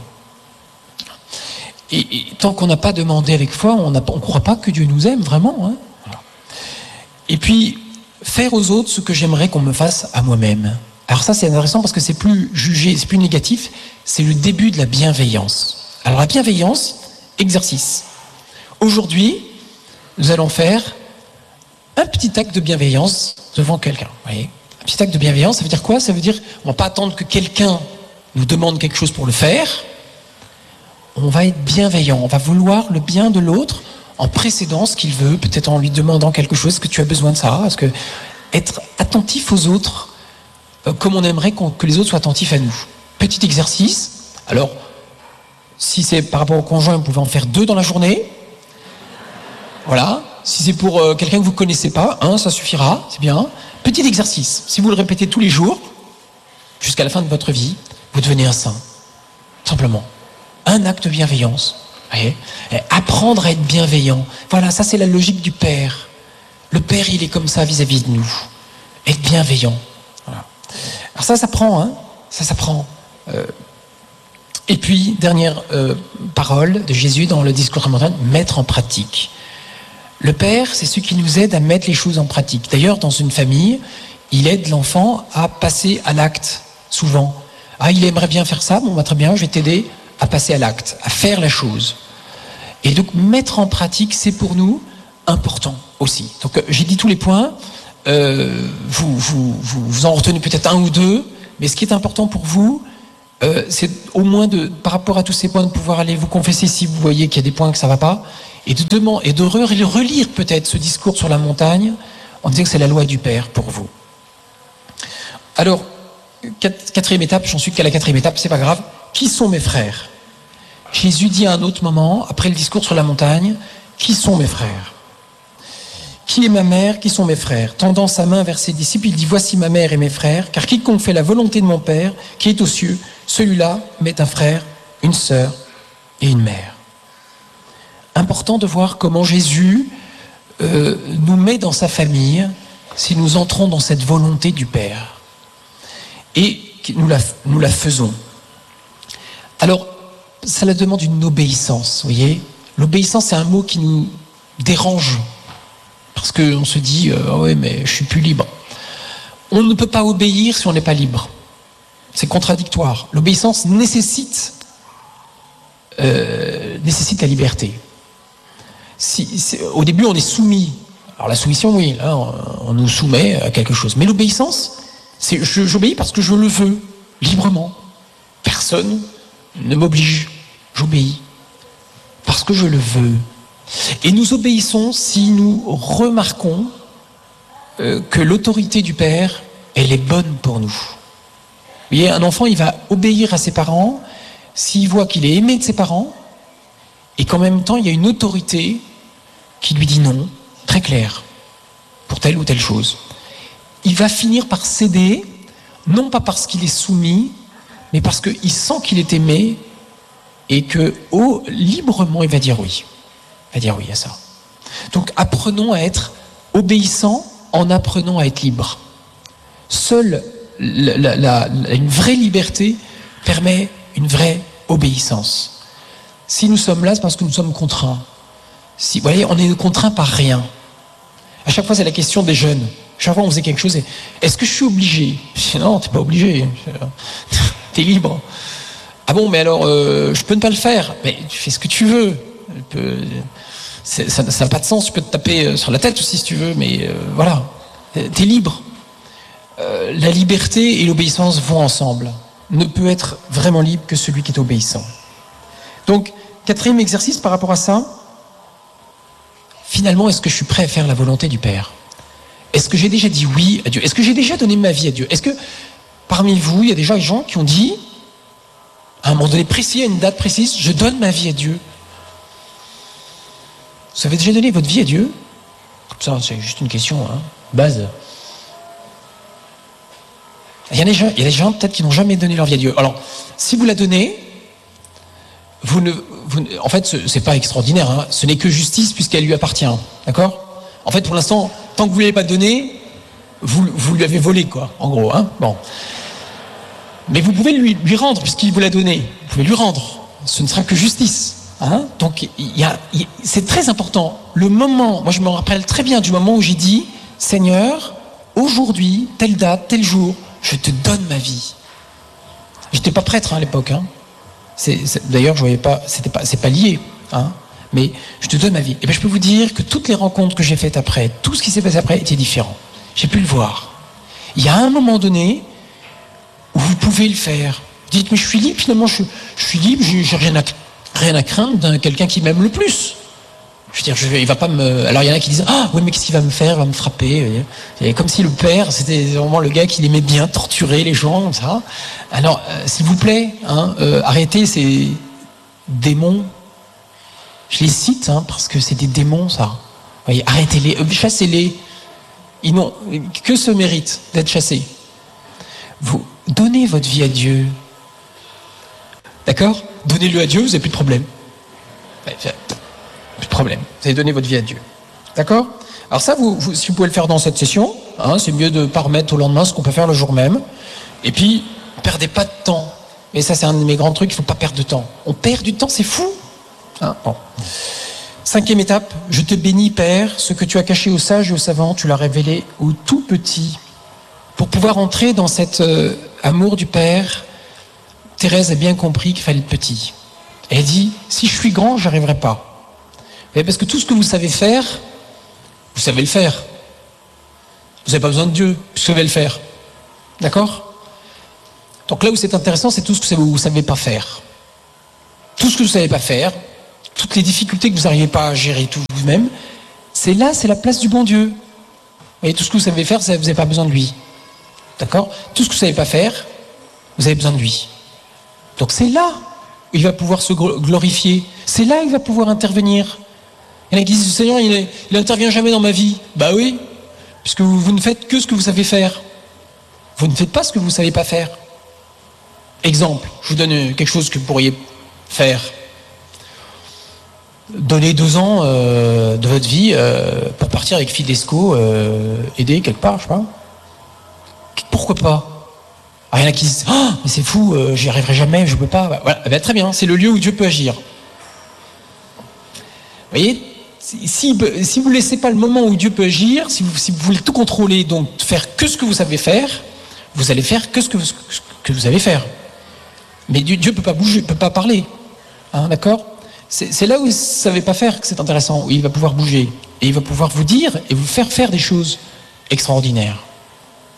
Et, et tant qu'on n'a pas demandé avec foi, on ne croit pas que Dieu nous aime vraiment. Hein. Voilà. Et puis, faire aux autres ce que j'aimerais qu'on me fasse à moi-même. Alors ça, c'est intéressant parce que c'est plus jugé, c'est plus négatif, c'est le début de la bienveillance. Alors la bienveillance, exercice. Aujourd'hui, nous allons faire un petit acte de bienveillance devant quelqu'un. Vous voyez ? Un petit acte de bienveillance, ça veut dire quoi ? Ça veut dire on ne va pas attendre que quelqu'un nous demande quelque chose pour le faire. On va être bienveillant, on va vouloir le bien de l'autre en précédant ce qu'il veut, peut-être en lui demandant quelque chose. Est-ce que tu as besoin de ça ? Est-ce que être attentif aux autres, euh, comme on aimerait qu'on, que les autres soient attentifs à nous. Petit exercice. Alors, si c'est par rapport au conjoint, vous pouvez en faire deux dans la journée. Voilà. Si c'est pour euh, quelqu'un que vous ne connaissez pas, un, ça suffira, c'est bien. Petit exercice. Si vous le répétez tous les jours, jusqu'à la fin de votre vie, vous devenez un saint. Simplement. Un acte de bienveillance. Vous voyez ? Apprendre à être bienveillant. Voilà, ça c'est la logique du Père. Le Père, il est comme ça vis-à-vis de nous. Être bienveillant. Voilà. Alors ça, ça prend, hein. Ça, ça prend. Euh... Et puis, dernière euh, parole de Jésus dans le discours fondamental, mettre en pratique. Le Père, c'est celui qui nous aide à mettre les choses en pratique. D'ailleurs, dans une famille, il aide l'enfant à passer à l'acte, souvent. Ah, il aimerait bien faire ça, bon, bah, très bien, je vais t'aider à passer à l'acte, à faire la chose. Et donc, mettre en pratique, c'est pour nous important aussi. Donc, euh, j'ai dit tous les points, euh, vous, vous, vous, vous en retenez peut-être un ou deux, mais ce qui est important pour vous, euh, c'est au moins de, par rapport à tous ces points, de pouvoir aller vous confesser si vous voyez qu'il y a des points que ça ne va pas, et de, demander, et de relire peut-être ce discours sur la montagne en disant que c'est la loi du Père pour vous. Alors, quatrième étape, j'en suis qu'à la quatrième étape, c'est pas grave. Qui sont mes frères? Jésus dit à un autre moment, après le discours sur la montagne, qui sont mes frères? Qui est ma mère? Qui sont mes frères? Tendant sa main vers ses disciples, il dit, voici ma mère et mes frères, car quiconque fait la volonté de mon Père, qui est aux cieux, celui-là m'est un frère, une sœur et une mère. Important de voir comment Jésus euh, nous met dans sa famille si nous entrons dans cette volonté du Père. Et nous la, nous la faisons. Alors, ça demande une obéissance, vous voyez. L'obéissance, c'est un mot qui nous dérange. Parce qu'on se dit, euh, oh ouais, mais je suis plus libre. On ne peut pas obéir si on n'est pas libre. C'est contradictoire. L'obéissance nécessite, euh, nécessite la liberté. Si, si, au début, on est soumis. Alors la soumission, oui, là, on, on nous soumet à quelque chose. Mais l'obéissance, c'est je, j'obéis parce que je le veux, librement. Personne ne m'oblige. J'obéis parce que je le veux. Et nous obéissons si nous remarquons euh, que l'autorité du Père, elle est bonne pour nous. Vous voyez, un enfant, il va obéir à ses parents s'il voit qu'il est aimé de ses parents et qu'en même temps, il y a une autorité qui lui dit non, très clair, pour telle ou telle chose. Il va finir par céder, non pas parce qu'il est soumis, mais parce qu'il sent qu'il est aimé et que, oh, librement, il va dire oui. Il va dire oui à ça. Donc, apprenons à être obéissants en apprenant à être libres. Seule la, la, la, une vraie liberté permet une vraie obéissance. Si nous sommes là, c'est parce que nous sommes contraints. Si, vous voyez, on est contraint par rien. À chaque fois, c'est la question des jeunes. Chaque fois, on faisait quelque chose et est-ce que je suis obligé? Je dis non, t'es pas obligé. T'es libre. Ah bon, mais alors, euh, je peux ne pas le faire. Mais tu fais ce que tu veux. Peux, ça n'a pas de sens. Tu peux te taper sur la tête aussi si tu veux, mais euh, voilà. T'es libre. Euh, la liberté et l'obéissance vont ensemble. Ne peut être vraiment libre que celui qui est obéissant. Donc, quatrième exercice par rapport à ça. Finalement, est-ce que je suis prêt à faire la volonté du Père? Est-ce que j'ai déjà dit oui à Dieu? Est-ce que j'ai déjà donné ma vie à Dieu? Est-ce que parmi vous, il y a déjà des gens qui ont dit, à un moment donné précis, à une date précise, je donne ma vie à Dieu? Vous avez déjà donné votre vie à Dieu? Ça, c'est juste une question, hein, base. Il y a des gens, il y a des gens peut-être qui n'ont jamais donné leur vie à Dieu. Alors, si vous la donnez, vous ne, vous, en fait, ce n'est pas extraordinaire. Hein, ce n'est que justice puisqu'elle lui appartient. D'accord? En fait, pour l'instant, tant que vous ne l'avez pas donné, vous, vous lui avez volé, quoi, en gros. Hein, bon. Mais vous pouvez lui, lui rendre puisqu'il vous l'a donné. Vous pouvez lui rendre. Ce ne sera que justice. Hein? Donc, il y a, il, c'est très important. Le moment, moi je me rappelle très bien du moment où j'ai dit, Seigneur, aujourd'hui, telle date, tel jour, je te donne ma vie. J'étais pas prêtre hein, à l'époque. Hein. C'est, c'est, d'ailleurs, je voyais pas, c'était pas, c'est pas lié. Hein. Mais je te donne ma vie. Et bien, je peux vous dire que toutes les rencontres que j'ai faites après, tout ce qui s'est passé après était différent. J'ai pu le voir. Il y a un moment donné où vous pouvez le faire. Dites, mais je suis libre, finalement, je, je suis libre, j'ai, j'ai rien à, rien à craindre d'un quelqu'un qui m'aime le plus. Je veux dire, je, il va pas me. Alors, il y en a qui disent, ah, oui, mais qu'est-ce qu'il va me faire? Il va me frapper. Et comme si le père, c'était vraiment le gars qui aimait bien torturer les gens, comme ça. Alors, euh, s'il vous plaît, hein, euh, arrêtez ces démons. Je les cite, hein, parce que c'est des démons, ça. Vous voyez, arrêtez-les, euh, chassez-les. Ils n'ont que ce mérite d'être chassés. Vous donnez votre vie à Dieu. D'accord? Donnez-le à Dieu, vous n'avez plus de problème. Plus de problème. Vous avez donné votre vie à Dieu. D'accord? Alors ça, vous, vous, si vous pouvez le faire dans cette session, hein, c'est mieux de ne pas remettre au lendemain ce qu'on peut faire le jour même. Et puis, ne perdez pas de temps. Et ça, c'est un de mes grands trucs, il ne faut pas perdre de temps. On perd du temps, c'est fou. Hein, bon. Cinquième étape, je te bénis, Père, ce que tu as caché aux sages et aux savants, tu l'as révélé aux tout petits. Pour pouvoir entrer dans cet euh, amour du Père, Thérèse a bien compris qu'il fallait être petit. Elle dit, si je suis grand, je n'y arriverai pas. Mais parce que tout ce que vous savez faire, vous savez le faire. Vous n'avez pas besoin de Dieu, vous savez le faire. D'accord? Donc là où c'est intéressant, c'est tout ce que vous ne savez pas faire. Tout ce que vous ne savez pas faire, toutes les difficultés que vous n'arrivez pas à gérer tout vous-même, c'est là, c'est la place du bon Dieu. Et tout ce que vous savez faire, vous n'avez pas besoin de lui. D'accord ? Tout ce que vous ne savez pas faire, vous avez besoin de lui. Donc c'est là où il va pouvoir se glorifier. C'est là où il va pouvoir intervenir. Il y en a qui disent, Seigneur, il n'intervient jamais dans ma vie. Bah oui, puisque vous, vous ne faites que ce que vous savez faire. Vous ne faites pas ce que vous ne savez pas faire. Exemple, je vous donne quelque chose que vous pourriez faire. Donnez deux ans euh, de votre vie euh, pour partir avec Fidesco, euh, aider quelque part, je sais pas. Pourquoi pas ? Ah, il y en a qui disent oh, mais c'est fou, euh, j'y arriverai jamais, je peux pas. Voilà, eh bien, très bien, c'est le lieu où Dieu peut agir. Vous voyez, si, si, si vous ne laissez pas le moment où Dieu peut agir, si vous, si vous voulez tout contrôler, donc faire que ce que vous savez faire, vous allez faire que ce que vous, que vous savez faire. Mais Dieu ne peut pas bouger, peut pas parler. Hein, d'accord ? C'est, c'est là où vous ne savez pas faire que c'est intéressant, où il va pouvoir bouger. Et il va pouvoir vous dire et vous faire faire des choses extraordinaires. D'accord ?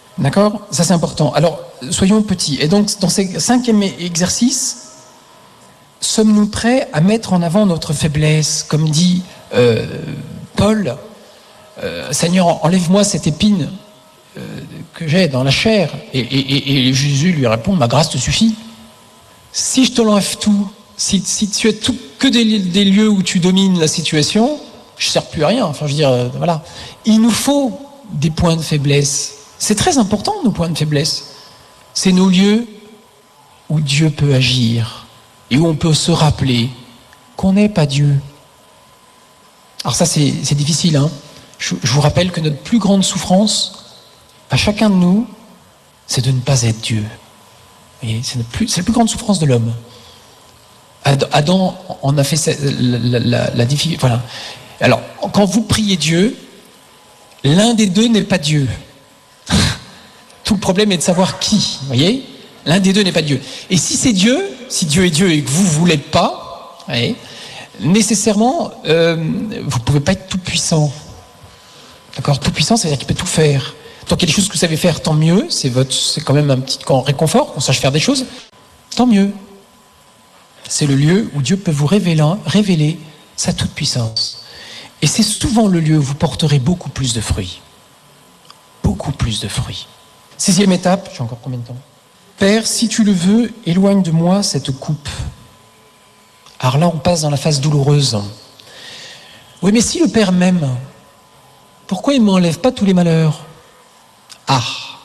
Ça, c'est important. Alors, soyons petits. Et donc, dans ce cinquième exercice, sommes-nous prêts à mettre en avant notre faiblesse ? Comme dit euh, Paul, euh, Seigneur, enlève-moi cette épine euh, que j'ai dans la chair. Et, et, et, et Jésus lui répond, ma grâce te suffit. Si je te l'enlève tout, si, si tu as tout, que des, des lieux où tu domines la situation, je ne sers plus à rien. Enfin, je veux dire, euh, voilà. Il nous faut des points de faiblesse. C'est très important, nos points de faiblesse. C'est nos lieux où Dieu peut agir et où on peut se rappeler qu'on n'est pas Dieu. Alors ça, c'est, c'est difficile. Hein. Je, je vous rappelle que notre plus grande souffrance, à chacun de nous, c'est de ne pas être Dieu. Et c'est, plus, c'est la plus grande souffrance de l'homme. Adam en a fait la, la, la, la difficulté. Voilà. Alors, quand vous priez Dieu, l'un des deux n'est pas Dieu. Tout le problème est de savoir qui. Vous voyez ? L'un des deux n'est pas Dieu. Et si c'est Dieu, si Dieu est Dieu et que vous, vous ne l'êtes pas, vous voyez, nécessairement, euh, vous ne pouvez pas être tout puissant. D'accord ? Tout puissant, c'est-à-dire qu'il peut tout faire. Tant qu'il y a des choses que vous savez faire, tant mieux. C'est, votre, c'est quand même un petit réconfort qu'on sache faire des choses. Tant mieux. C'est le lieu où Dieu peut vous révéler, révéler sa toute-puissance. Et c'est souvent le lieu où vous porterez beaucoup plus de fruits. Beaucoup plus de fruits. Sixième étape, j'ai encore combien de temps ? Père, si tu le veux, éloigne de moi cette coupe. Alors là, on passe dans la phase douloureuse. Oui, mais si le Père m'aime, pourquoi il ne m'enlève pas tous les malheurs ? Ah !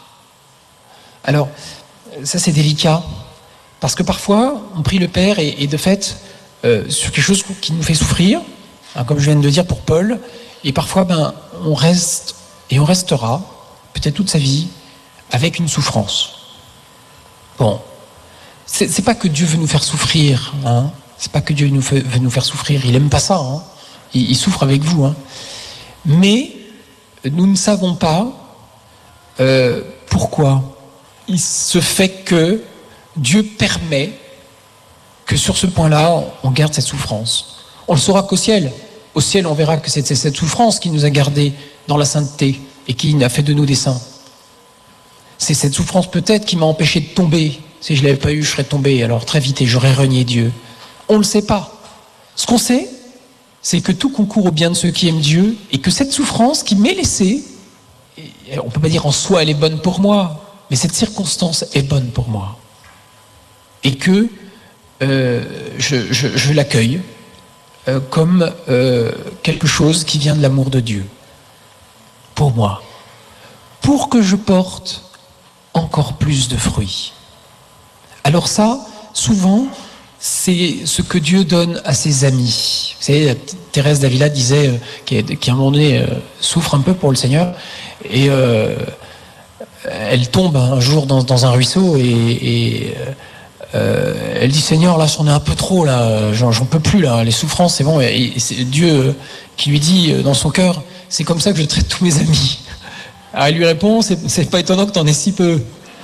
Alors, ça c'est délicat. Parce que parfois, on prie le Père et, et de fait, euh, sur quelque chose qui nous fait souffrir, hein, comme je viens de le dire pour Paul, et parfois, ben, on reste et on restera, peut-être toute sa vie, avec une souffrance. Bon, c'est, c'est pas que Dieu veut nous faire souffrir, hein, c'est pas que Dieu nous fait, veut nous faire souffrir, il aime pas ça, hein, il, il souffre avec vous, hein. Mais nous ne savons pas euh, pourquoi. Il se fait que Dieu permet que sur ce point-là, on garde cette souffrance. On le saura qu'au ciel. Au ciel, on verra que c'est cette souffrance qui nous a gardés dans la sainteté et qui a fait de nous des saints. C'est cette souffrance peut-être qui m'a empêché de tomber. Si je ne l'avais pas eu, je serais tombé alors très vite et j'aurais renié Dieu. On ne le sait pas. Ce qu'on sait, c'est que tout concourt au bien de ceux qui aiment Dieu et que cette souffrance qui m'est laissée, on ne peut pas dire en soi elle est bonne pour moi, mais cette circonstance est bonne pour moi. Et que euh, je, je, je l'accueille euh, comme euh, quelque chose qui vient de l'amour de Dieu. Pour moi. Pour que je porte encore plus de fruits. Alors ça, souvent, c'est ce que Dieu donne à ses amis. Vous savez, Thérèse d'Avila disait, euh, qui, qui à un moment donné euh, souffre un peu pour le Seigneur, et euh, elle tombe un jour dans, dans un ruisseau, et, et euh, elle dit, Seigneur, là, c'en est un peu trop, là, j'en, j'en peux plus, là, les souffrances, c'est bon. Et, et c'est Dieu qui lui dit dans son cœur, c'est comme ça que je traite tous mes amis. Alors il lui répond, c'est, c'est pas étonnant que t'en aies si peu.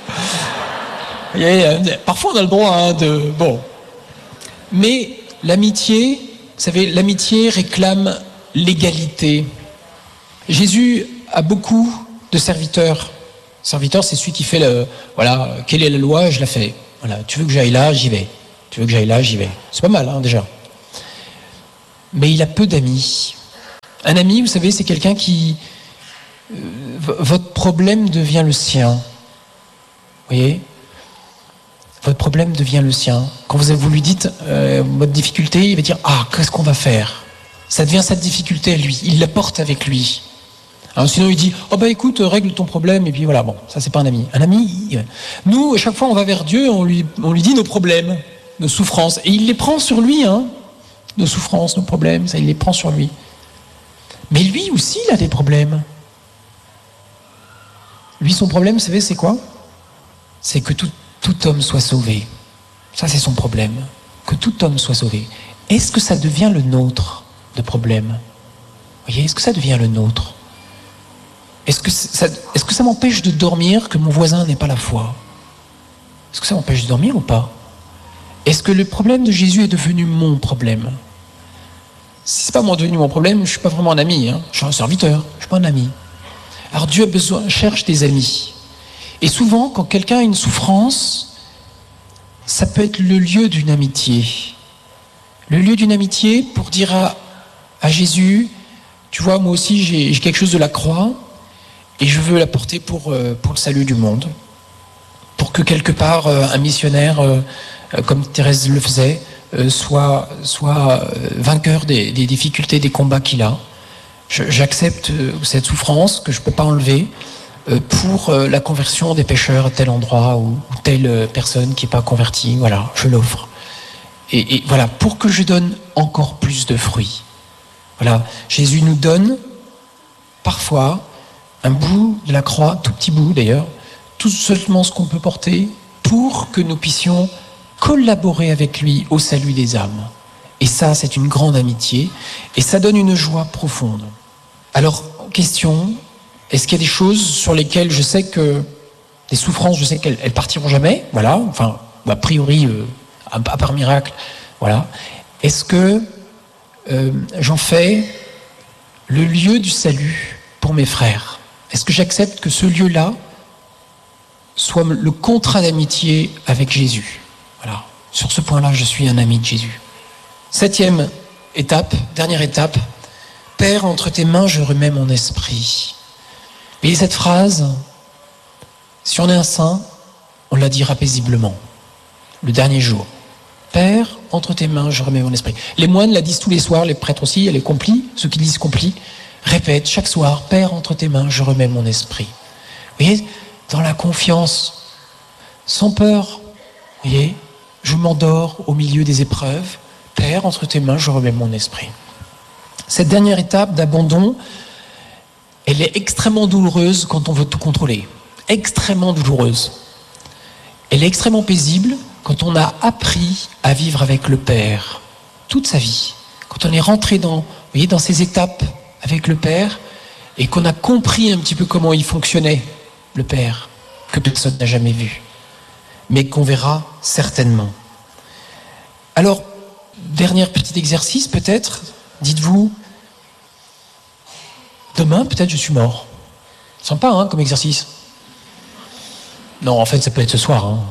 Et, euh, parfois on a le droit hein, de... Bon. Mais l'amitié, vous savez, l'amitié réclame l'égalité. Jésus a beaucoup de serviteurs. Serviteur, c'est celui qui fait le, voilà, quelle est la loi, je la fais. Voilà, tu veux que j'aille là, j'y vais. Tu veux que j'aille là, j'y vais. C'est pas mal, hein, déjà. Mais il a peu d'amis. Un ami, vous savez, c'est quelqu'un qui... Euh, votre problème devient le sien. Vous voyez ? Votre problème devient le sien. Quand vous, vous lui dites euh, votre difficulté, il va dire « Ah, qu'est-ce qu'on va faire ?» Ça devient sa difficulté à lui. Il la porte avec lui. Alors, sinon, il dit « Oh ben écoute, règle ton problème. » Et puis voilà, bon, ça c'est pas un ami. Un ami, il... nous, à chaque fois, on va vers Dieu, on lui, on lui dit nos problèmes, nos souffrances. Et il les prend sur lui, hein. Nos souffrances, nos problèmes, ça, il les prend sur lui. Mais lui aussi, il a des problèmes. Lui, son problème, vous savez, c'est quoi ? C'est que tout, tout homme soit sauvé. Ça, c'est son problème. Que tout homme soit sauvé. Est-ce que ça devient le nôtre, de problème ? Vous voyez, est-ce que ça devient le nôtre ? Est-ce que ça, est-ce que ça m'empêche de dormir que mon voisin n'ait pas la foi ? Est-ce que ça m'empêche de dormir ou pas ? Est-ce que le problème de Jésus est devenu mon problème ? Si c'est pas moi devenu mon problème, je suis pas vraiment un ami. Hein. Je suis un serviteur, je suis pas un ami. Alors Dieu a besoin, cherche des amis. Et souvent, quand quelqu'un a une souffrance, ça peut être le lieu d'une amitié. Le lieu d'une amitié pour dire à, à Jésus, tu vois, moi aussi j'ai, j'ai quelque chose de la croix et je veux l'apporter pour, euh, pour le salut du monde. Pour que quelque part, euh, un missionnaire, euh, euh, comme Thérèse le faisait, euh, soit, soit euh, vainqueur des, des difficultés, des combats qu'il a. Je, j'accepte euh, cette souffrance que je ne peux pas enlever euh, pour euh, la conversion des pécheurs à tel endroit ou, ou telle euh, personne qui n'est pas convertie. Voilà, je l'offre. Et, et voilà, pour que je donne encore plus de fruits. Voilà, Jésus nous donne parfois un bout de la croix, tout petit bout d'ailleurs, tout seulement ce qu'on peut porter pour que nous puissions collaborer avec lui au salut des âmes. Et ça, c'est une grande amitié et ça donne une joie profonde. Alors, question, est-ce qu'il y a des choses sur lesquelles je sais que, des souffrances, je sais qu'elles elles partiront jamais, voilà, enfin, a priori, euh, à, à part miracle, voilà. Est-ce que euh, j'en fais le lieu du salut pour mes frères ? Est-ce que j'accepte que ce lieu-là soit le contrat d'amitié avec Jésus ? Voilà. Sur ce point-là, je suis un ami de Jésus. Septième étape, dernière étape. Père, entre tes mains, je remets mon esprit. Et cette phrase, si on est un saint, on la dira paisiblement. Le dernier jour. Père, entre tes mains, je remets mon esprit. Les moines la disent tous les soirs, les prêtres aussi, les complis, ceux qui disent complis, répètent chaque soir, Père, entre tes mains, je remets mon esprit. Vous voyez, dans la confiance, sans peur, vous voyez, je m'endors au milieu des épreuves. Père, entre tes mains, je remets mon esprit. Cette dernière étape d'abandon, elle est extrêmement douloureuse quand on veut tout contrôler. Extrêmement douloureuse. Elle est extrêmement paisible quand on a appris à vivre avec le Père toute sa vie. Quand on est rentré dans, vous voyez, dans ces étapes avec le Père et qu'on a compris un petit peu comment il fonctionnait, le Père, que personne n'a jamais vu, mais qu'on verra certainement. Alors, dernier petit exercice peut-être, dites-vous, demain peut-être je suis mort. Sympa hein, comme exercice. Non, en fait ça peut être ce soir. Hein.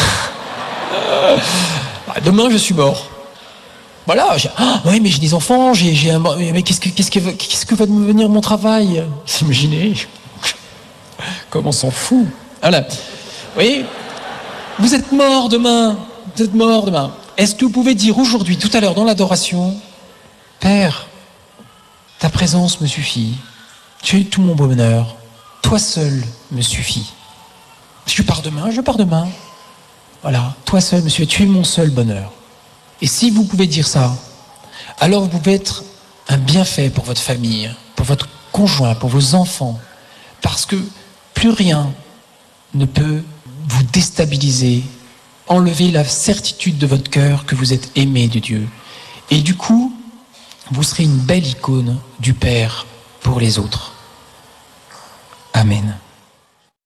Demain je suis mort. Voilà, j'ai, ah, oui mais j'ai des enfants, j'ai, j'ai un, mais qu'est-ce que, qu'est-ce que, qu'est-ce que va devenir mon travail ? Vous imaginez ? Comme on s'en fout. Voilà. Vous voyez ? Vous êtes mort demain. Vous êtes mort demain. Est-ce que vous pouvez dire aujourd'hui, tout à l'heure dans l'adoration, Père, ta présence me suffit. Tu es tout mon bonheur. Toi seul me suffit. Si je pars demain, je pars demain. Voilà. Toi seul me suffit. Tu es mon seul bonheur. Et si vous pouvez dire ça, alors vous pouvez être un bienfait pour votre famille, pour votre conjoint, pour vos enfants. Parce que plus rien ne peut vous déstabiliser, enlever la certitude de votre cœur que vous êtes aimé de Dieu. Et du coup, vous serez une belle icône du Père pour les autres. Amen.